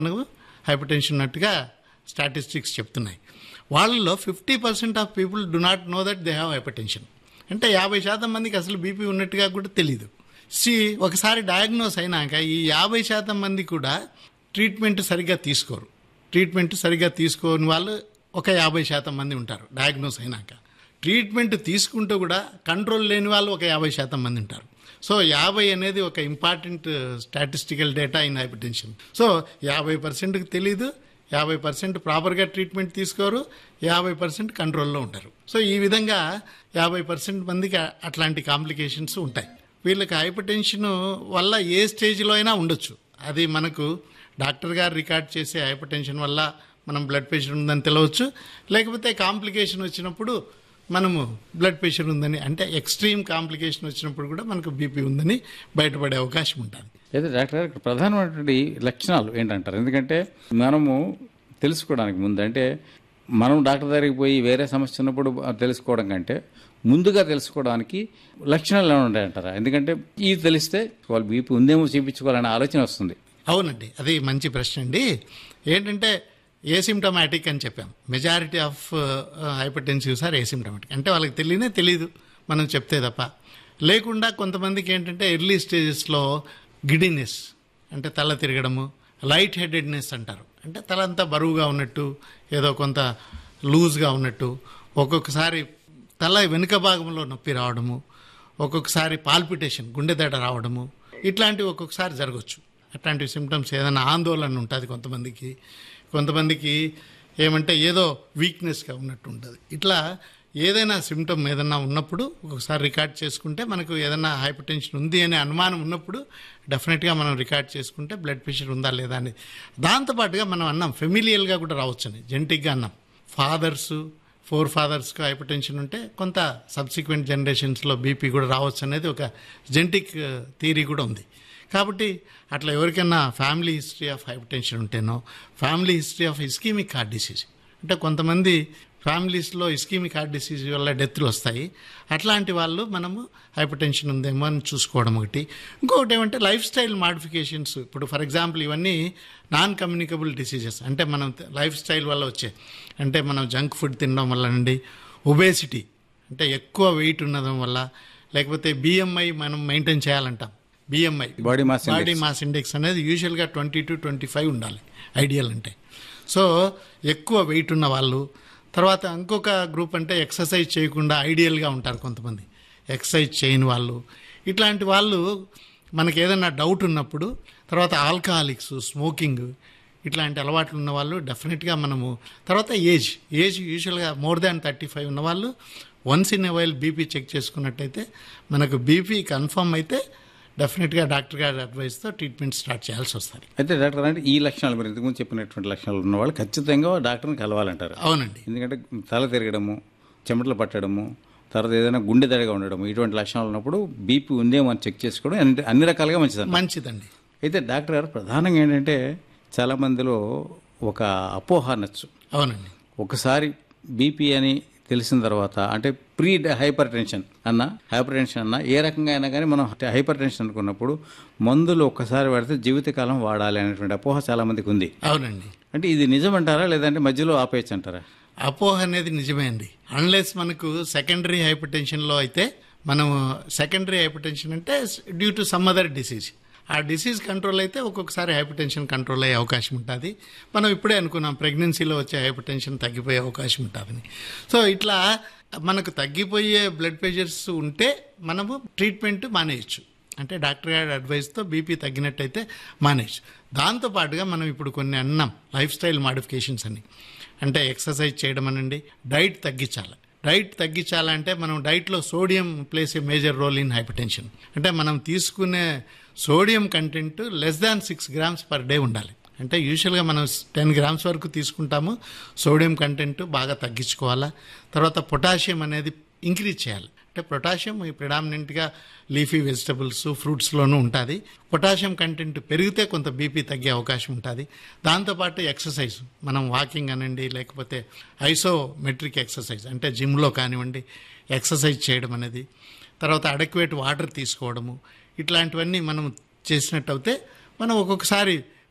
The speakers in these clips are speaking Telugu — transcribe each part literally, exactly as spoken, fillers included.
హైపర్ టెన్షన్ ఉన్నట్టుగా స్టాటిస్టిక్స్ చెప్తున్నాయి. వాళ్ళలో fifty percent of people do not know that they have hyper tension. అంటే యాభై శాతం మందికి అసలు బీపీ ఉన్నట్టుగా కూడా తెలియదు. సి ఒకసారి డయాగ్నోస్ అయినాక ఈ యాభై శాతం మంది కూడా ట్రీట్మెంట్ సరిగ్గా తీసుకోరు. ట్రీట్మెంట్ సరిగ్గా తీసుకోని వాళ్ళు ఒక యాభై శాతం మంది ఉంటారు డయాగ్నోస్ అయినాక. ట్రీట్మెంట్ తీసుకుంటూ కూడా కంట్రోల్ లేని వాళ్ళు ఒక యాభై శాతం మంది ఉంటారు. సో యాభై అనేది ఒక important statistical data in hyper tension. So యాభై పర్సెంట్కి తెలీదు, యాభై పర్సెంట్ ప్రాపర్గా ట్రీట్మెంట్ తీసుకోరు, యాభై పర్సెంట్ కంట్రోల్లో ఉంటారు. సో ఈ విధంగా యాభై పర్సెంట్ మందికి అట్లాంటి కాంప్లికేషన్స్ ఉంటాయి. వీళ్ళకి హైపర్ టెన్షన్ వల్ల ఏ స్టేజ్లో అయినా ఉండొచ్చు. అది మనకు డాక్టర్ గారు రికార్డ్ చేసే హైపర్ టెన్షన్ వల్ల మనం బ్లడ్ ప్రెషర్ ఉందని తెలవచ్చు, లేకపోతే కాంప్లికేషన్ వచ్చినప్పుడు మనము బ్లడ్ ప్రెషర్ ఉందని, అంటే ఎక్స్ట్రీమ్ కాంప్లికేషన్ వచ్చినప్పుడు కూడా మనకు బీపీ ఉందని బయటపడే అవకాశం ఉంటుంది. అయితే డాక్టర్ గారు ఇక్కడ ప్రధానమైనటువంటి లక్షణాలు ఏంటంటారు? ఎందుకంటే మనము తెలుసుకోవడానికి ముందు, అంటే మనం డాక్టర్ దగ్గరికి పోయి వేరే సమస్య ఉన్నప్పుడు తెలుసుకోవడం కంటే ముందుగా తెలుసుకోవడానికి లక్షణాలు ఏమైనా ఉంటాయంటారా? ఎందుకంటే ఇది తెలిస్తే వాళ్ళు బీపీ ఉందేమో చూపించుకోవాలనే ఆలోచన వస్తుంది. అవునండి, అది మంచి ప్రశ్న అండి. ఏంటంటే ఏసిమ్టమాటిక్ అని చెప్పాం. Majority of hyper టెన్సివ్స్ are asymptomatic. అంటే వాళ్ళకి తెలియనే తెలియదు మనం చెప్తే తప్ప. లేకుండా కొంతమందికి ఏంటంటే ఎర్లీ స్టేజెస్లో గిడినెస్ అంటే తల తిరగడము, లైట్ హెడెడ్నెస్ అంటారు. అంటే తల అంతా బరువుగా ఉన్నట్టు, ఏదో కొంత లూజ్గా ఉన్నట్టు, ఒక్కొక్కసారి తల వెనుక భాగంలో నొప్పి రావడము, ఒక్కొక్కసారి పాల్పిటేషన్ గుండె దడ రావడము, ఇట్లాంటివి ఒక్కొక్కసారి జరగవచ్చు. అట్లాంటి సిమ్టమ్స్ ఏదైనా ఆందోళన ఉంటుంది కొంతమందికి. కొంతమందికి ఏమంటే ఏదో వీక్నెస్గా ఉన్నట్టు ఉంటుంది. ఇట్లా ఏదైనా సిమ్టమ్ ఏదైనా ఉన్నప్పుడు ఒకసారి రికార్డ్ చేసుకుంటే మనకు ఏదైనా హైపర్ టెన్షన్ ఉంది అనే అనుమానం ఉన్నప్పుడు డెఫినెట్గా మనం రికార్డ్ చేసుకుంటే బ్లడ్ ప్రెషర్ ఉందా లేదా అని. దాంతోపాటుగా మనం అన్నాం ఫెమిలియల్గా కూడా రావచ్చని, జెనెటిక్గా అన్నాం. ఫాదర్సు ఫోర్ ఫాదర్స్కి హైపర్ టెన్షన్ ఉంటే కొంత సబ్సిక్వెంట్ జనరేషన్స్లో బీపీ కూడా రావచ్చు అనేది ఒక జెనెటిక్ థియరీ కూడా ఉంది. కాబట్టి అట్లా ఎవరికైనా family history of hyper tension ఉంటేనో, family history of ischaemic heart disease, అంటే కొంతమంది ఫ్యామిలీస్లో ఇస్కీమిక్ హార్ట్ డిసీజ్ వల్ల డెత్లు వస్తాయి. అట్లాంటి వాళ్ళు మనము హైపర్ టెన్షన్ ఉందేమో అని చూసుకోవడం ఒకటి. ఇంకొకటి ఏమంటే లైఫ్ స్టైల్ మాడిఫికేషన్స్. ఇప్పుడు ఫర్ ఎగ్జాంపుల్ ఇవన్నీ నాన్ కమ్యూనికబుల్ డిసీజెస్, అంటే మనం లైఫ్ స్టైల్ వల్ల వచ్చే, అంటే మనం జంక్ ఫుడ్ తినడం వల్ల నుండి, ఒబేసిటీ అంటే ఎక్కువ వెయిట్ ఉండడం వల్ల, లేకపోతే బిఎంఐ మనం maintain చేయాలంటాం. BMI body mass body mass index అనేది యూజువల్గా ట్వంటీ టు ట్వంటీ ఫైవ్ ఉండాలి ఐడియల్ అంటే. సో ఎక్కువ వెయిట్ ఉన్న వాళ్ళు, తర్వాత ఇంకొక గ్రూప్ అంటే ఎక్సర్సైజ్ చేయకుండా ఐడియల్గా ఉంటారు కొంతమంది, ఎక్సర్సైజ్ చేయని వాళ్ళు. ఇట్లాంటి వాళ్ళు మనకి ఏదైనా డౌట్ ఉన్నప్పుడు, తర్వాత ఆల్కహాలిక్స్, స్మోకింగ్ ఇట్లాంటి అలవాట్లు ఉన్న వాళ్ళు డెఫినెట్గా మనము, తర్వాత ఏజ్ ఏజ్ యూజువల్గా మోర్ దాన్ థర్టీ ఫైవ్ ఉన్న వాళ్ళు once in a while BP check చేసుకున్నట్టయితే మనకు బీపీ కన్ఫర్మ్ అయితే డెఫినెట్గా డాక్టర్ గారి అడ్వైస్తో ట్రీట్మెంట్ స్టార్ట్ చేయాల్సి వస్తుంది. అయితే డాక్టర్ అంటే ఈ లక్షణాలు మీరు ఇంతకుముందు చెప్పినటువంటి లక్షణాలు ఉన్న వాళ్ళు ఖచ్చితంగా డాక్టర్ని కలవాలంటారు. అవునండి. ఎందుకంటే తల తిరగడము, చెమటలు పట్టడము, తర్వాత ఏదైనా గుండె దడగా ఉండడము, ఇటువంటి లక్షణాలు ఉన్నప్పుడు బీపీ ఉందేమో అని చెక్ చేసుకోవడం అన్ని అన్ని రకాలుగా మంచిది మంచిదండి. అయితే డాక్టర్ గారు ప్రధానంగా ఏంటంటే చాలామందిలో ఒక అపోహ అనొచ్చు. అవునండి. ఒకసారి బీపీ అని తెలిసిన తర్వాత, అంటే ప్రీ హైపర్ టెన్షన్ అన్న హైపర్ టెన్షన్ అన్న ఏ రకంగా అయినా కానీ మనం హైపర్ టెన్షన్ అనుకున్నప్పుడు మందులు ఒక్కసారి వాడితే జీవితకాలం వాడాలి అనేటువంటి అపోహ చాలా మందికి ఉంది. అవునండి. అంటే ఇది నిజమంటారా, లేదంటే మధ్యలో ఆపేయచ్చు అంటారా? అపోహ అనేది నిజమే అండి. అన్లెస్ మనకు సెకండరీ హైపర్ టెన్షన్లో అయితే, మనం సెకండరీ హైపర్ టెన్షన్ అంటే due to some other disease, ఆ డిసీజ్ కంట్రోల్ అయితే ఒక్కొక్కసారి హైపర్ టెన్షన్ కంట్రోల్ అయ్యే అవకాశం ఉంటుంది. మనం ఇప్పుడే అనుకున్నాం ప్రెగ్నెన్సీలో వచ్చే హైపర్ టెన్షన్ తగ్గిపోయే అవకాశం ఉంటుందని. సో ఇట్లా మనకు తగ్గిపోయే బ్లడ్ ప్రెషర్స్ ఉంటే మనము ట్రీట్మెంట్ మానేయచ్చు. అంటే డాక్టర్ గారి అడ్వైస్తో బీపీ తగ్గినట్టయితే మానేయచ్చు. దాంతోపాటుగా మనం ఇప్పుడు కొన్ని అన్నాం లైఫ్ స్టైల్ మాడిఫికేషన్స్ అని, అంటే ఎక్సర్సైజ్ చేయడం అనండి, డైట్ తగ్గించాలి. డైట్ తగ్గించాలంటే మనం డైట్లో sodium place a major role in hyper tension. అంటే మనం తీసుకునే sodium content less than six grams per day ఉండాలి. అంటే యూజువల్గా మనం టెన్ గ్రామ్స్ వరకు తీసుకుంటాము. సోడియం కంటెంట్ బాగా తగ్గించుకోవాలా. తర్వాత పొటాషియం అనేది ఇంక్రీజ్ చేయాలి. అంటే పొటాషియం ప్రిడామినెంట్గా లీఫీ వెజిటబుల్స్, ఫ్రూట్స్లోనూ ఉంటుంది. పొటాషియం కంటెంట్ పెరిగితే కొంత బీపీ తగ్గే అవకాశం ఉంటుంది. దాంతోపాటు ఎక్సర్సైజ్, మనం వాకింగ్ అనండి, లేకపోతే ఐసోమెట్రిక్ ఎక్సర్సైజ్ అంటే జిమ్లో కానివ్వండి ఎక్సర్సైజ్ చేయడం అనేది, తర్వాత అడక్వేట్ వాటర్ తీసుకోవడము, ఇట్లాంటివన్నీ మనం చేసినట్టయితే మనం ఒక్కొక్కసారి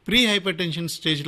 ప్రీ హైపర్ టెన్షన్ స్టేజ్లో